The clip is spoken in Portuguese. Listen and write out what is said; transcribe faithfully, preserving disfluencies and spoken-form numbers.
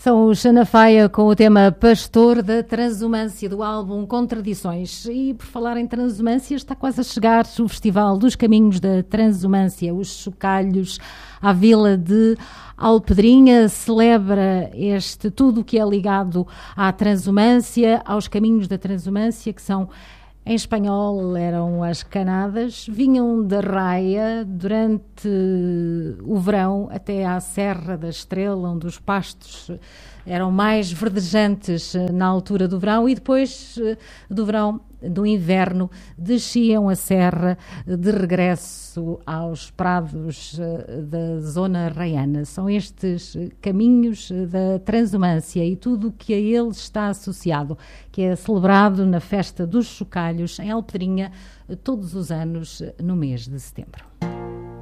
São os Xanafaia com o tema Pastor da Transumância do álbum Contradições. E por falar em transumância, está quase a chegar o Festival dos Caminhos da Transumância. Os chocalhos à Vila de Alpedrinha celebra este tudo o que é ligado à transumância, aos caminhos da transumância, que são, em espanhol, eram as canadas, vinham da Raia durante o verão até à Serra da Estrela, onde os pastos eram mais verdejantes na altura do verão, e depois do verão, do inverno, desciam a serra de regresso aos prados da zona raiana. São estes caminhos da transumância e tudo o que a eles está associado, que é celebrado na festa dos chocalhos em Alpedrinha todos os anos no mês de setembro.